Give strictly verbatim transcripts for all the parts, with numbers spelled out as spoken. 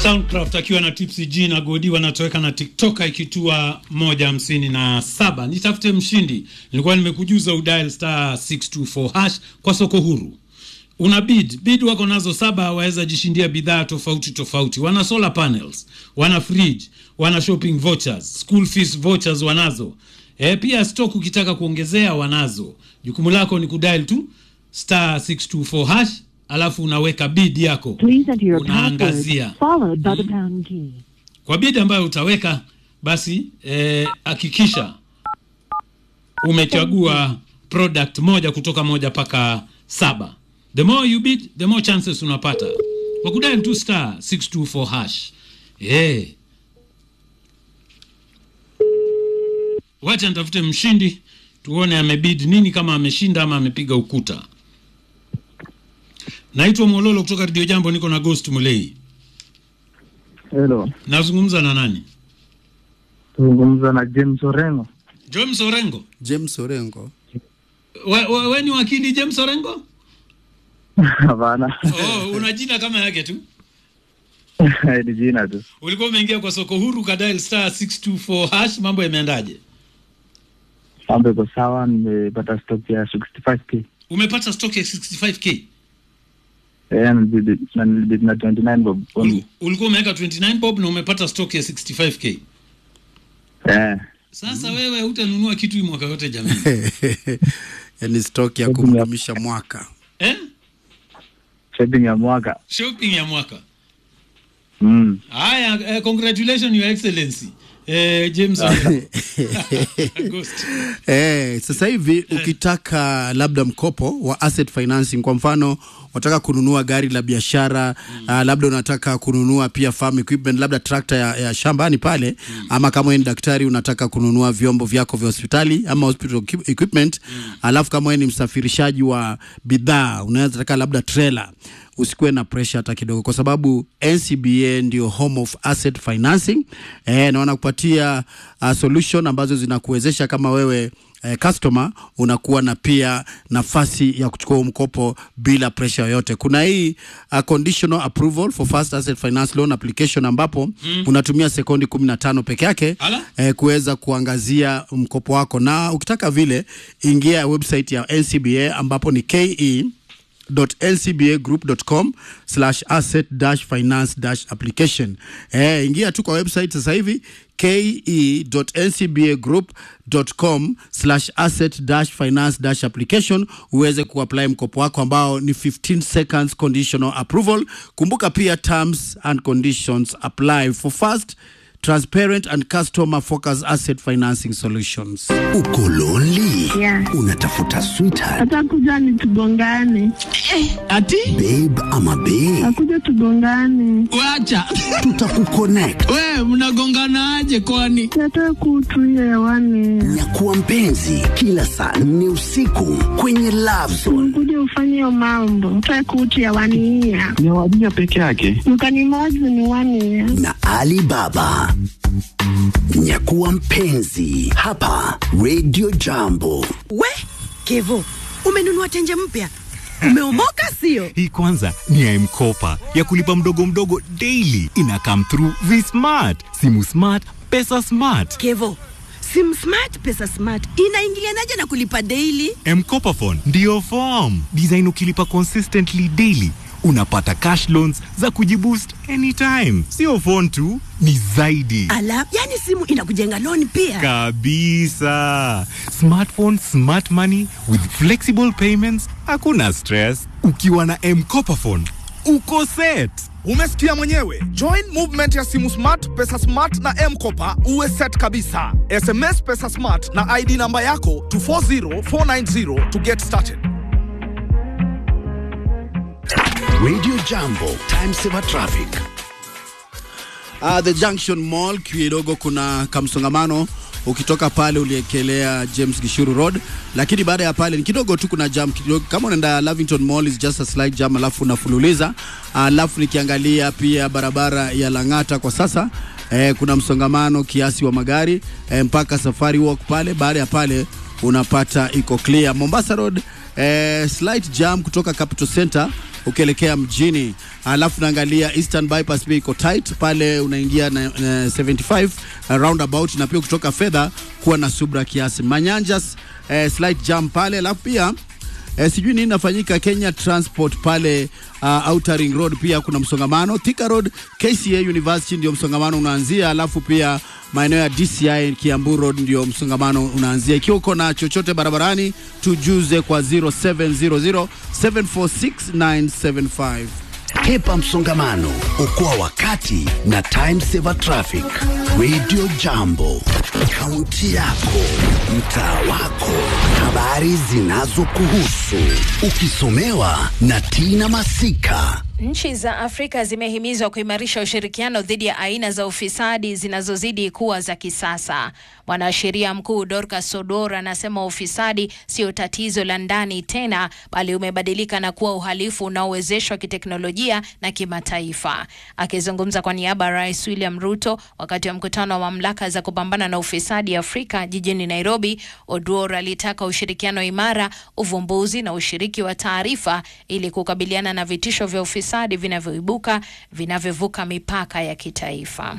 Soundcraft akiwa na Tipsy G na Godi wanatoweka na TikTok ikitua moja hamsini na saba. Nitafute mshindi. Nilikuwa nimekujuza udial star six two four hash kwa soko huru. Una bid, bid wako nazo saba, waweza jishindia bidhaa tofauti tofauti. Wana solar panels, wana fridge, wana shopping vouchers, school fees vouchers wanazo. E, pia stock ukitaka kuongezea wanazo. Jukumu lako ni kudial tu star six two four hash. Alafu unaweka bid yako, unaangazia followed by the pound key. Kwa bid ambayo utaweka, basi hakikisha eh, umechagua product moja kutoka moja paka saba. The more you bid, the more chances unapata. Kwa kudial tu star six two four hash. Eh. Wacha nitafute mshindi, tuone amebid nini, kama ameshinda ama amepiga ukuta. Naitwa Mololo kutoka Radio Jambo, niko na Ghost Mulei. Hello. Nazungumza na nani? Nazungumza na James Orengo. James Orengo? James Orengo. Wewe we, ni wakili James Orengo? Hapana. Oh, una jina kama yake tu? Ni jina tu. Ulikuwa umeingia kwa soko huru kadial star six two four hash, mambo yameendaje? Mambo yako sawa, nimepata stock ya sixty-five K. Umepata stock ya sixty-five K? Eh, na nilibid na twenty-nine bob. Ulikuwa umeweka twenty-nine bob na umepata stock ya sixty-five K? Eh. Sasa mm. wewe hutanunua kitu hii mwaka yote jamani. Yaani stock ya kumdumisha mwaka. Eh? Shopping ya mwaka. Shopping ya mwaka. Mm. Haya, uh, congratulations your excellency. Eh, James. Eh, sasa hivi ukitaka labda mkopo wa asset financing, kwa mfano unataka kununua gari la biashara, mm. uh, labda unataka kununua pia farm equipment, labda tractor ya, ya shambani pale, mm. ama kama wewe ni daktari unataka kununua vyombo vyako vya hospitali ama hospital equipment, mm. alafu kama wewe ni msafirishaji wa bidhaa unaweza taka labda trailer, usikuwe na pressure hata kidogo, kwa sababu N C B A ndio home of asset financing. Eh, na wanakupatia uh, solution ambazo zinakuwezesha kama wewe eh, customer unakuwa na pia nafasi ya kuchukua mkopo bila pressure yoyote. Kuna hii uh, conditional approval for first asset finance loan application ambapo mm. unatumia sekundi kumi na tano peke yake eh, kuweza kuangazia mkopo wako, na ukitaka vile ingia website ya N C B A ambapo ni K E dot n c b a group dot com slash asset dash finance dash application. Eh, ingia tu kwa website sasa hivi k e dot n c b a group dot com slash asset dash finance dash application uweze kuapply mkopo wako ambao ni fifteen seconds conditional approval. Kumbuka pia terms and conditions apply for fast, transparent and customer focused asset financing solutions. Uko lonely? Yeah. Unatafuta sweetheart? Atakuja ni tugongane. Eh, ati? Babe ama babe? Akuja tugongane. Wacha. Tutakuconnect. We, mnagongana aje kwani? Nataka kutuia hewani. Nyakuwa mpenzi kila saa nne usiku kwenye Love Zone. Kuja ufanye mambo. Nataka kutia hewani. Ni wajia peke yake. Mkanimoji ni wani. Na Alibaba. Nyakuwa mpenzi hapa Radio Jambo. We, Kevo, umenunua tenje mpya? Umeomoka sio? Hii kwanza ni ya M-Kopa, ya kulipa mdogo mdogo daily. Ina come through V-Smart. Simu smart, pesa smart. Kevo, simu smart, pesa smart. Inaingilianaje na kulipa daily? M-Kopa phone ndio form. Design ukilipa consistently daily, unapata cash loans za kujiboost anytime. Sio phone tu, ni zaidi. Ala, yani simu inakujenga loan pia? Kabisa. Smartphone, smart money with flexible payments. Hakuna stress. Ukiwa na M-Kopa phone, uko set. Umesikia mwenyewe. Join movement ya simu smart, pesa smart na M-Kopa uwe set kabisa. S M S pesa smart na I D namba yako to four zero four nine zero to get started. Radio Jambo, time saver traffic. Uh, the Junction Mall kidogo kuna kamsongamano ukitoka pale uliekelea James Gishuru Road, lakini baada ya pale ni kidogo tu kuna jam kidogo. Kama unaenda Lavington Mall is just a slight jam, alafu unafululiza. Alafu nikiangalia pia barabara ya Langata kwa sasa eh, kuna msongamano kiasi wa magari eh, mpaka Safari Walk pale. Baada ya pale unapata iko clear. Mombasa Road eh, slight jam kutoka Capital Center ukielekea mjini. Alafu naangalia Eastern Bypass pia iko tight pale, unaingia na, na seventy-five uh, roundabout, na pia kutoka fedha kuwa na subra kiasi. Manyanjas uh, slight jam pale. Alafu pia Eh, sijui nini nafanyika Kenya Transport pale uh, Outer Ring Road pia kuna msongamano. Thika Road K C A University ndio msongamano unaanzia, alafu pia maeneo ya D C I Kiambu Road ndio msongamano unaanzia. Ikiwa uko na chochote barabarani tujuze kwa zero seven zero zero seven four six nine seven five. Hepa msongamano, okoa wakati na Time Saver Traffic. Radio Jambo, kaunti yako, mtaa wako, habari zinazokuhusu, ukisomewa na Tina Masika. Nchi za Afrika zimehimizwa kuimarisha ushirikiano dhidi ya aina za ufisadi zinazozidi kuwa za kisasa. Mwanasheria mkuu Dorcas Sodora anasema ufisadi sio tatizo la ndani tena, bali umebadilika na kuwa uhalifu unaowezeshwa kiteknolojia na kimataifa. Akizungumza kwa niaba ya Rais William Ruto wakati wa mkutano wa mamlaka za kupambana na ufisadi Afrika jijini Nairobi, Oduor alitaka ushirikiano imara, uvumbuzi na ushiriki wa taarifa ili kukabiliana na vitisho vya ufisadi vinavyoibuka vinavyovuka mipaka ya kitaifa.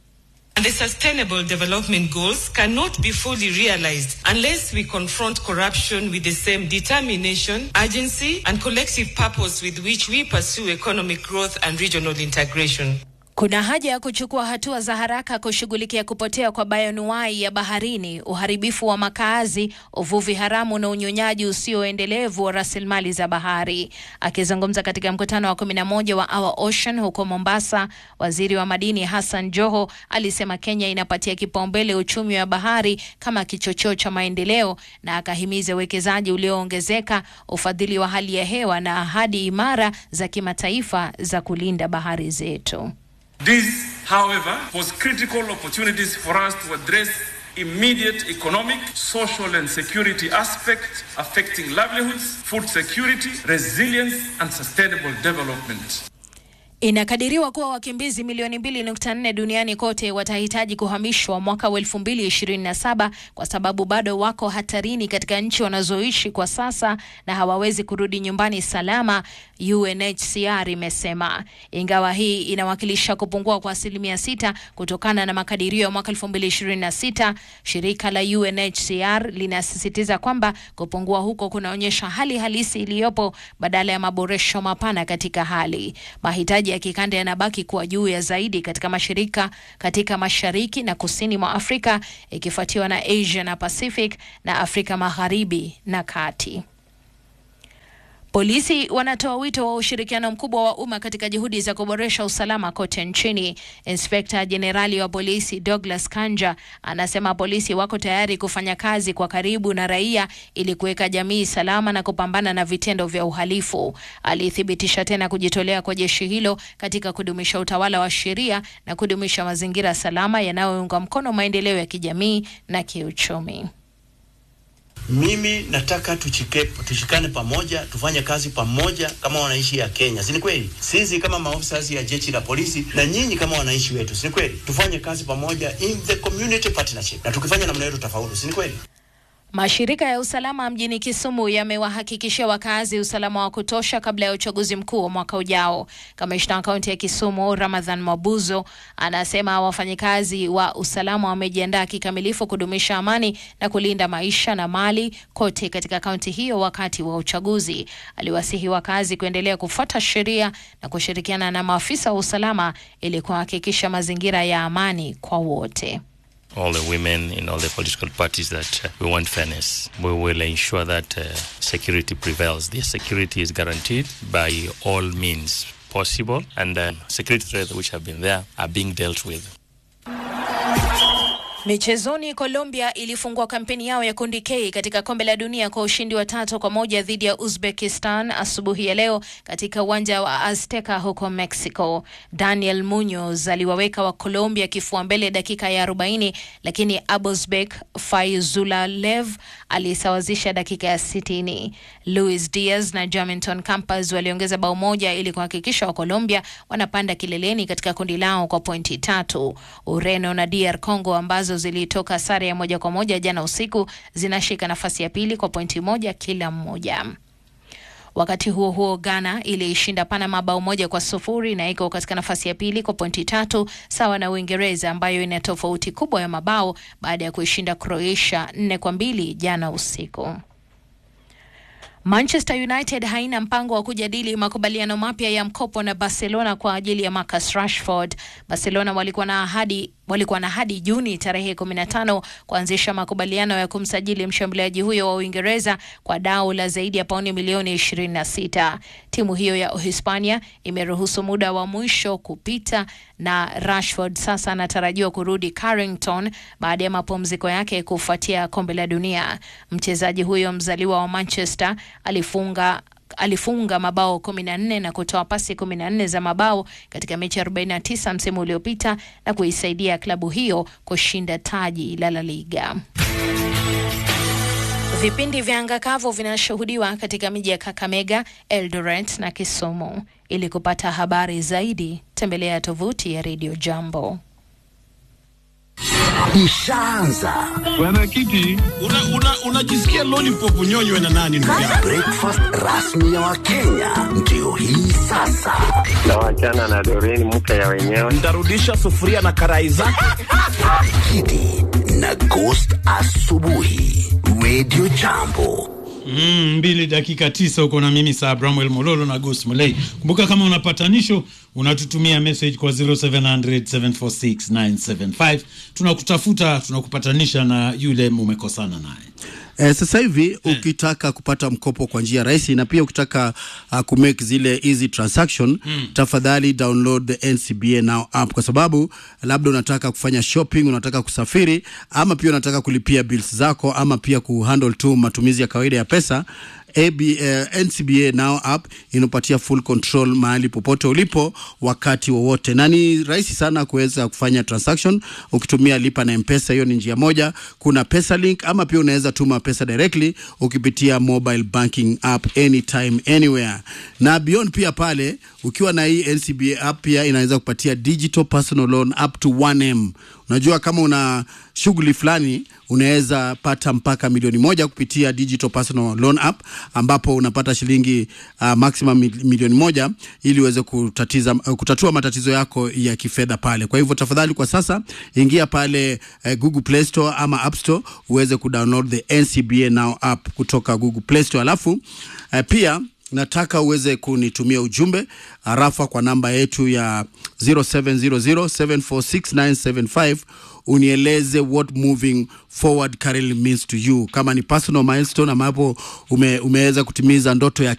And the Sustainable Development Goals cannot be fully realized unless we confront corruption with the same determination, urgency, and collective purpose with which we pursue economic growth and regional integration. Kuna haja ya kuchukua hatua za haraka kushughulikia kupotea kwa bayonuai ya baharini, uharibifu wa makazi, uvuvi haramu na unyonyaji usioendelevu wa rasilimali za bahari. Akizungumza katika mkutano wa kumi na moja wa Our Ocean huko Mombasa, waziri wa madini Hassan Joho alisema Kenya inapatia kipaumbele uchumi wa bahari kama kichocheo cha maendeleo, na akahimiza uwekezaji ulioongezeka, ufadhili wa hali ya hewa na ahadi imara za kimataifa za kulinda bahari zetu. This, however, was critical opportunities for us to address immediate economic, social and security aspects affecting livelihoods, food security, resilience and sustainable development. Inakadiriwa kuwa wakimbizi milioni mbili nukta nne duniani kote watahitaji kuhamishwa mwaka wa elfu mbili ishirini na saba kwa sababu bado wako hatarini katika nchi wanazoishi kwa sasa na hawawezi kurudi nyumbani salama, U N H C R imesema. Ingawa hii inawakilisha kupungua kwa asilimia sita kutokana na makadirio ya mwaka elfu mbili ishirini na sita, shirika la U N H C R linasisitiza kwamba kupungua huko kunaonyesha hali halisi iliyopo badala ya maboresho mapana katika hali. Mahitaji ya kikanda yanabaki kuwa juu ya zaidi katika mashirika katika mashariki na kusini mwa Afrika, ikifuatiwa na Asia na Pacific na Afrika Magharibi na Kati. Polisi wanatoa wito wa ushirikiano mkubwa wa umma katika juhudi za kuboresha usalama kote nchini. Inspekta Jenerali wa polisi Douglas Kanja anasema polisi wako tayari kufanya kazi kwa karibu na raia ili kuweka jamii salama na kupambana na vitendo vya uhalifu. Alithibitisha tena kujitolea kwa jeshi hilo katika kudumisha utawala wa sheria na kudumisha mazingira salama yanayounga mkono maendeleo ya kijamii na kiuchumi. Mimi nataka tuchike, tushikane pamoja, tufanye kazi pamoja kama wananchi ya Kenya. Si ni kweli? Sisi kama maofisa ya jeshi la polisi na nyinyi kama wananchi wetu. Si ni kweli? Tufanye kazi pamoja in the community partnership. Na tukifanya namna hiyo tutafaulu. Si ni kweli? Mashirika ya usalama mjini Kisumu yamewahakikishia wakazi usalama wa kutosha kabla ya uchaguzi mkuu wa mwaka ujao. Kamishna wa kaunti ya Kisumu Ramadhan Mabuzo anasema wafanyikazi wa usalama wamejiandaa kikamilifu kudumisha amani na kulinda maisha na mali kote katika kaunti hiyo wakati wa uchaguzi. Aliwasihi wakazi kuendelea kufuata sheria na kushirikiana na maafisa wa usalama ili kuhakikisha mazingira ya amani kwa wote. All the women in all the political parties that uh, we want fairness. We will ensure that uh, security prevails. Their security is guaranteed by all means possible, and uh, security threats which have been there are being dealt with. Michezoni, Colombia ilifungua kampeni yao ya kundi K katika kombe la dunia kwa ushindi wa tatu kwa moja dhidi ya Uzbekistan asubuhi ya leo katika uwanja wa Azteca huko Mexico. Daniel Munoz aliwaweka wa Colombia kifua mbele dakika ya arobaini, lakini Abosbek Faizulalev alisawazisha dakika ya sitini. Luis Diaz na Jaminton Campas waliongeza bao moja ili kuhakikisha wa Colombia wanapanda kileleni katika kundi lao kwa pointi tatu. Ureno na D R Congo ambazo zilitoka sare ya moja kwa moja jana usiku zinashika nafasi ya pili kwa pointi moja kila mmoja. Wakati huo huo, Ghana iliishinda Panama bao moja kwa sufuri na iko katika nafasi ya pili kwa pointi tatu sawa na Uingereza ambayo ina tofauti kubwa ya mabao baada ya kuishinda Croatia nne kwa mbili jana usiku. Manchester United haina mpango wa kujadili makubaliano mapya ya mkopo na Barcelona kwa ajili ya Marcus Rashford. Barcelona walikuwa na ahadi walikuwa na hadi Juni tarehe kumi na tano kuanzisha makubaliano ya kumsajili mshambuliaji huyo wa Uingereza kwa dau la zaidi ya pauni milioni ishirini na sita. Timu hiyo ya Uhispania imeruhusu muda wa mwisho kupita na Rashford sasa anatarajiwa kurudi Carrington baada ya mapumziko yake kufuatia kombe la dunia. Mchezaji huyo mzaliwa wa Manchester alifunga alifunga mabao kumi na nne na kutoa pasi kumi na nne za mabao katika mechi arobaini na tisa msimu uliopita na kuisaidia klabu hiyo kushinda taji la La Liga. Vipindi vya anga kavu vinashuhudiwa katika miji ya Kakamega, Eldoret na Kisumu. Ili kupata habari zaidi, tembelea tovuti ya Radio Jambo. Ishaanza. Bwana Kiti, unajisikia una, una lollipop unyonywe na nani ndugu yangu? Breakfast rasmi ya Wakenya ndio hii sasa. Na wachana na Doreen mke ya wenyewe. Nitarudisha sufuria na karai zake. Kiti na Ghost asubuhi. Radio Jambo. Mm, mbili dakika tisa uko na mimi Sir Bramwell Mololo na Ghost Mulei. Kumbuka kama unapatanisho unatutumia message kwa zero seven zero zero seven four six nine seven five. Tunakutafuta, tunakupatanisha na yule umekosana naye. Eh, sasa hivi eh, ukitaka kupata mkopo kwa njia rahisi na pia ukitaka uh, kumake zile easy transaction, hmm, tafadhali download the N C B A Now app, kwa sababu labda unataka kufanya shopping, unataka kusafiri, ama pia unataka kulipia bills zako, ama pia kuhandle tu matumizi ya kawaida ya pesa. A B, uh, N C B A Now app inapatia full control mahali popote ulipo wakati wowote, na ni rahisi sana kuweza kufanya transaction ukitumia lipa na M-Pesa. Hiyo ni njia moja. Kuna PesaLink, ama pia unaweza tuma pesa directly ukipitia mobile banking app anytime anywhere. Na beyond pia pale, ukiwa na hii N C B A app pia inaweza kupatia digital personal loan up to one M. Unajua kama una shughuli fulani unaweza pata mpaka milioni moja kupitia digital personal loan app, ambapo unapata shilingi uh, maximum milioni moja ili uweze kutatiza uh, kutatua matatizo yako ya kifedha pale. Kwa hivyo tafadhali kwa sasa ingia pale uh, Google Play Store ama App Store uweze kudownload the N C B A Now app kutoka Google Play Store. Alafu uh, pia nataka uweze kunitumia ujumbe arafa kwa namba yetu ya zero seven zero zero seven four six nine seven five, unieleze what moving forward currently means to you. Kama ni personal milestone ambapo ume, umeweza kutimiza ndoto ya